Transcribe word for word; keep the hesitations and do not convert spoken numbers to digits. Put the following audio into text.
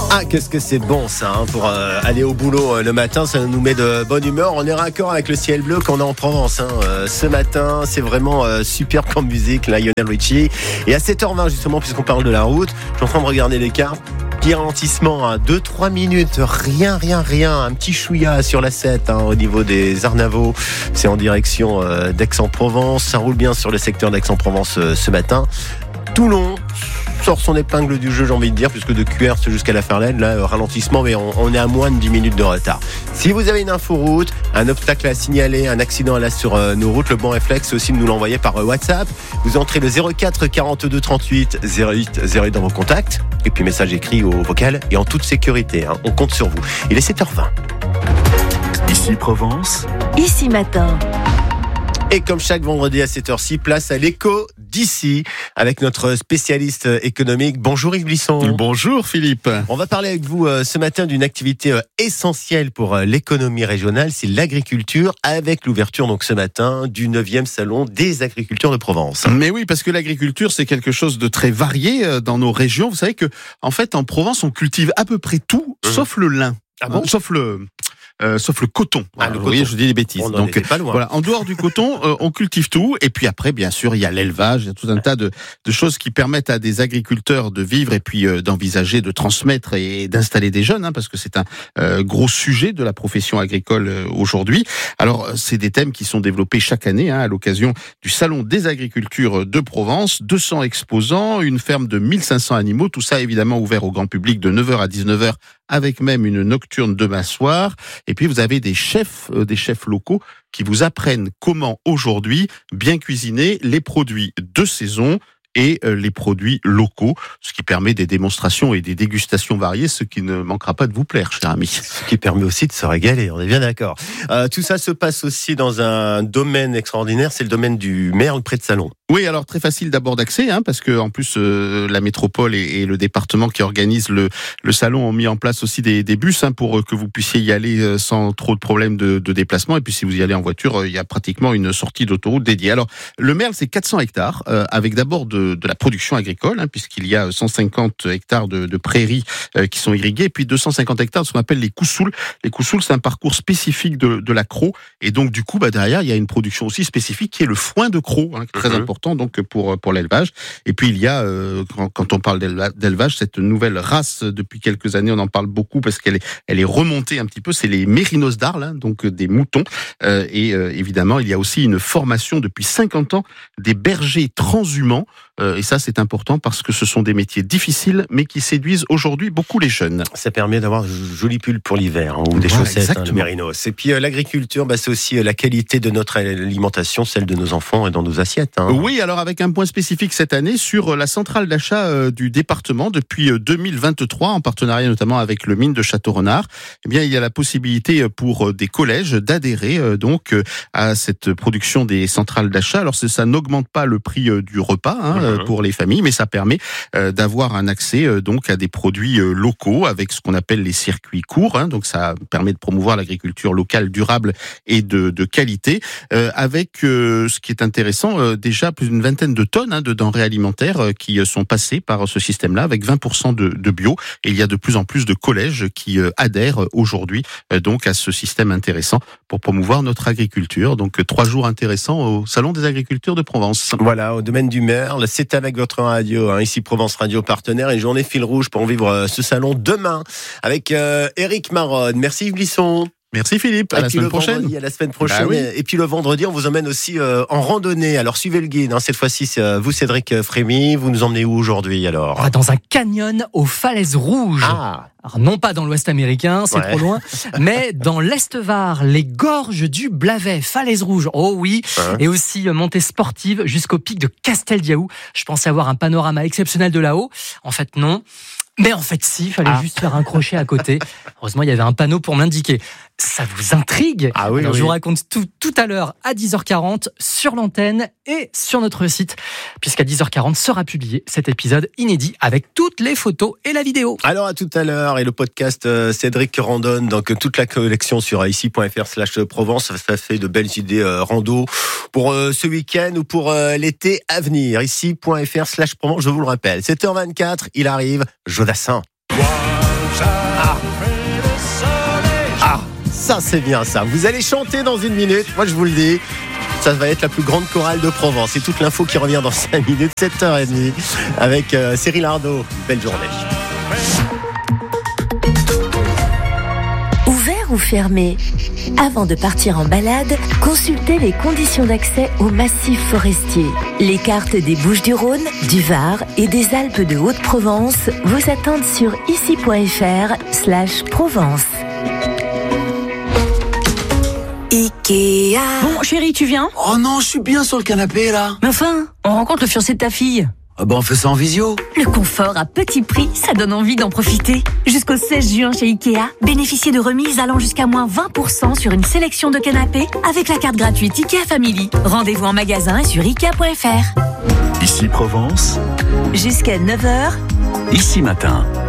Ah, qu'est-ce que c'est bon ça, hein, pour euh, aller au boulot euh, le matin, ça nous met de bonne humeur. On est raccord avec le ciel bleu qu'on a en Provence. Hein. Euh, ce matin, c'est vraiment euh, super comme musique, Lionel Richie. Et à sept heures vingt, justement, puisqu'on parle de la route, je suis en train de regarder les cartes. Petit ralentissement à deux trois minutes, rien, rien, rien. Un petit chouïa sur la sept, hein, au niveau des Arnavaux. C'est en direction euh, d'Aix-en-Provence. Ça roule bien sur le secteur d'Aix-en-Provence euh, ce matin. Toulon sort son épingle du jeu, j'ai envie de dire, puisque de Cuers jusqu'à la Ferlaine, là, ralentissement, mais on, on est à moins de dix minutes de retard. Si vous avez une inforoute, un obstacle à signaler, un accident là sur euh, nos routes, le bon réflexe, c'est aussi de nous l'envoyer par euh, WhatsApp. Vous entrez le zéro quatre quarante-deux trente-huit zéro huit zéro huit dans vos contacts, et puis message écrit au vocal, et en toute sécurité, hein, on compte sur vous. Il est sept heures vingt. Ici Provence. Ici Matin. Et comme chaque vendredi à cette heure-ci, place à l'écho d'ici avec notre spécialiste économique. Bonjour Yves Blisson. Bonjour Philippe. On va parler avec vous euh, ce matin d'une activité euh, essentielle pour euh, l'économie régionale, c'est l'agriculture, avec l'ouverture donc ce matin du neuvième salon des agriculteurs de Provence. Mais oui, parce que l'agriculture c'est quelque chose de très varié euh, dans nos régions. Vous savez que en fait en Provence on cultive à peu près tout, mmh. sauf le lin, ah bon sauf le Euh, sauf le coton. Ah, voilà, le vous coton. voyez, je dis des bêtises. On Donc, pas loin. voilà, en dehors du coton, euh, on cultive tout. Et puis après, bien sûr, il y a l'élevage, il y a tout un tas de, de choses qui permettent à des agriculteurs de vivre et puis euh, d'envisager de transmettre et d'installer des jeunes, hein, parce que c'est un euh, gros sujet de la profession agricole euh, aujourd'hui. Alors, c'est des thèmes qui sont développés chaque année hein, à l'occasion du Salon des agricultures de Provence. deux cents exposants, une ferme de mille cinq cents animaux, tout ça évidemment ouvert au grand public de neuf heures à dix-neuf heures, avec même une nocturne demain soir. Et puis vous avez des chefs, euh, des chefs locaux qui vous apprennent comment aujourd'hui bien cuisiner les produits de saison et euh, les produits locaux, ce qui permet des démonstrations et des dégustations variées, ce qui ne manquera pas de vous plaire, cher ami. Ce qui permet aussi de se régaler, on est bien d'accord. Euh, tout ça se passe aussi dans un domaine extraordinaire, c'est le domaine du Merle près de Salon. Oui, alors très facile d'abord d'accès, hein, parce que en plus euh, la métropole et, et le département qui organise le, le salon ont mis en place aussi des, des bus hein, pour que vous puissiez y aller euh, sans trop de problèmes de, de déplacement. Et puis si vous y allez en voiture, euh, il y a pratiquement une sortie d'autoroute dédiée. Alors le Merle, c'est quatre cents hectares, euh, avec d'abord de, de la production agricole, hein, puisqu'il y a cent cinquante hectares de, de prairies euh, qui sont irriguées, et puis deux cent cinquante hectares de ce qu'on appelle les coussouls. Les coussouls, c'est un parcours spécifique de, de la croc, et donc du coup, bah, derrière, il y a une production aussi spécifique qui est le foin de croc, hein, très mmh. important. Donc pour pour l'élevage. Et puis il y a euh, quand, quand on parle d'élevage, cette nouvelle race depuis quelques années, on en parle beaucoup parce qu'elle est elle est remontée un petit peu. C'est les mérinos d'Arles, hein, donc des moutons. Euh, et euh, évidemment, il y a aussi une formation depuis cinquante ans des bergers transhumants. Euh, et ça, c'est important parce que ce sont des métiers difficiles, mais qui séduisent aujourd'hui beaucoup les jeunes. Ça permet d'avoir de jolis pulls pour l'hiver, hein, ou des voilà, chaussettes, hein, le mérinos. Et puis euh, l'agriculture, bah, c'est aussi euh, la qualité de notre alimentation, celle de nos enfants et dans nos assiettes. Hein. Oui, alors avec un point spécifique cette année sur la centrale d'achat euh, du département depuis euh, deux mille vingt-trois, en partenariat notamment avec le mine de Château-Renard. Eh bien, il y a la possibilité pour des collèges d'adhérer euh, donc euh, à cette production des centrales d'achat. Alors ça n'augmente pas le prix euh, du repas, hein, mmh. pour les familles, mais ça permet euh, d'avoir un accès euh, donc à des produits euh, locaux avec ce qu'on appelle les circuits courts. Hein, donc ça permet de promouvoir l'agriculture locale, durable et de, de qualité. Euh, avec euh, ce qui est intéressant, euh, déjà plus d'une vingtaine de tonnes hein, de denrées alimentaires euh, qui sont passées par ce système-là, avec vingt pour cent de, de bio. Et il y a de plus en plus de collèges qui euh, adhèrent aujourd'hui euh, donc à ce système intéressant pour promouvoir notre agriculture. Donc trois jours intéressants au Salon des agricultures de Provence. Voilà, au domaine du Merle, c'est avec votre radio, hein, ici Provence Radio Partenaire, et journée fil rouge pour vivre euh, ce salon demain avec euh, Éric Maronne. Merci Yves Blisson. Merci Philippe, à et la semaine prochaine. Vendredi, à la semaine prochaine. Bah oui. Et puis le vendredi, on vous emmène aussi euh, en randonnée. Alors suivez le guide. Hein. Cette fois-ci, c'est euh, vous, Cédric Frémy. Vous nous emmenez où aujourd'hui alors ? Dans un canyon aux falaises rouges. Ah. Alors, non pas dans l'Ouest américain, c'est ouais. trop loin, mais dans l'Est-Var, les gorges du Blavet, falaises rouges. Oh oui, hein. Et aussi euh, montée sportive jusqu'au pic de Casteldiaou. Je pensais avoir un panorama exceptionnel de là-haut. En fait, non. Mais en fait, si, il fallait ah. juste faire un crochet à côté. Heureusement, il y avait un panneau pour m'indiquer. Ça vous intrigue ? Ah oui, Alors, oui. Je vous raconte tout, tout à l'heure à dix heures quarante sur l'antenne et sur notre site, puisqu'à dix heures quarante sera publié cet épisode inédit avec toutes les photos et la vidéo. Alors à tout à l'heure, et le podcast euh, Cédric Randonne, donc toute la collection sur ici.fr slash Provence, ça fait de belles idées euh, rando pour euh, ce week-end ou pour euh, l'été à venir. Ici.fr slash Provence, je vous le rappelle, sept heures vingt-quatre, il arrive, Jodassin. Ah. Ah, ça c'est bien ça. Vous allez chanter dans une minute, moi je vous le dis. Ça va être la plus grande chorale de Provence. C'est toute l'info qui revient dans cinq minutes, sept heures trente, avec euh, Cyril Ardo. Belle journée. Ouvert ou fermé ? Avant de partir en balade, consultez les conditions d'accès au massif forestier. Les cartes des Bouches-du-Rhône, du Var et des Alpes de Haute-Provence vous attendent sur ici.fr slash Provence. Ikea. Bon, chérie, tu viens ? Oh non, je suis bien sur le canapé, là. Mais enfin, on rencontre le fiancé de ta fille. Ah bah on fait ça en visio. Le confort à petit prix, ça donne envie d'en profiter. Jusqu'au seize juin chez Ikea, bénéficiez de remises allant jusqu'à moins vingt pour cent sur une sélection de canapés avec la carte gratuite Ikea Family. Rendez-vous en magasin et sur ikea point f r. Ici Provence. Jusqu'à neuf heures. Ici matin.